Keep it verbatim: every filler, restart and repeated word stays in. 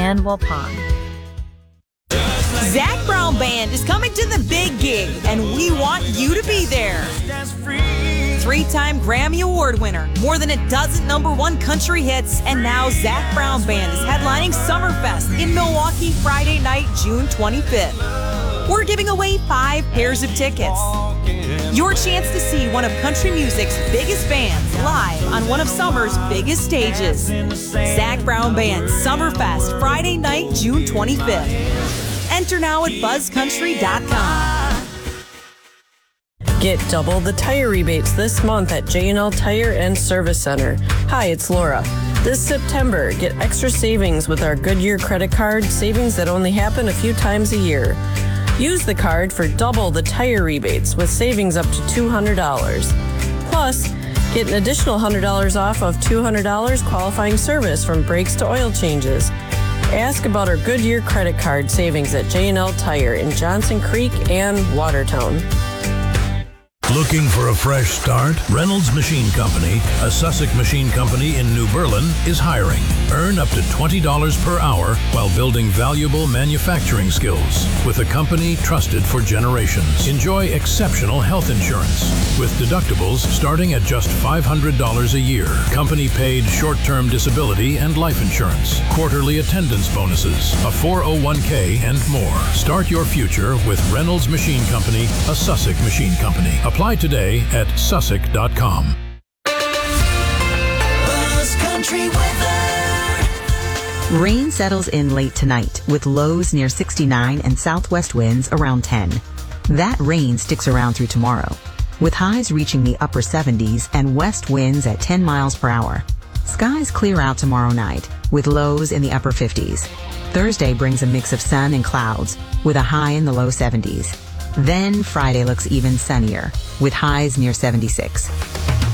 and Waupun. Zac Brown Band is coming to the big gig, and we want you to be there. Three-time Grammy Award winner, more than a dozen number one country hits, and now Zac Brown Band is headlining Summerfest in Milwaukee Friday night, June twenty-fifth. We're giving away five pairs of tickets. Your chance to see one of country music's biggest bands live on one of summer's biggest stages. Zac Brown Band Summerfest Friday night, June twenty-fifth. Enter now at buzz country dot com. Get double the tire rebates this month at J and L Tire and Service Center. Hi, it's Laura. This September, get extra savings with our Goodyear credit card, savings that only happen a few times a year. Use the card for double the tire rebates with savings up to two hundred dollars. Plus, get an additional one hundred dollars off of two hundred dollars qualifying service from brakes to oil changes. Ask about our Goodyear credit card savings at J and L Tire in Johnson Creek and Watertown. Looking for a fresh start? Reynolds Machine Company, a Sussex machine company in New Berlin, is hiring. Earn up to twenty dollars per hour while building valuable manufacturing skills with a company trusted for generations. Enjoy exceptional health insurance with deductibles starting at just five hundred dollars a year. Company-paid short-term disability and life insurance, quarterly attendance bonuses, a four oh one k, and more. Start your future with Reynolds Machine Company, a Sussex machine company. Apply today at sussex dot com. Buzz Country weather. Rain settles in late tonight with lows near sixty-nine and southwest winds around ten. That rain sticks around through tomorrow, with highs reaching the upper seventies and west winds at ten miles per hour. Skies clear out tomorrow night with lows in the upper fifties. Thursday brings a mix of sun and clouds with a high in the low seventies. Then Friday looks even sunnier with highs near seventy-six.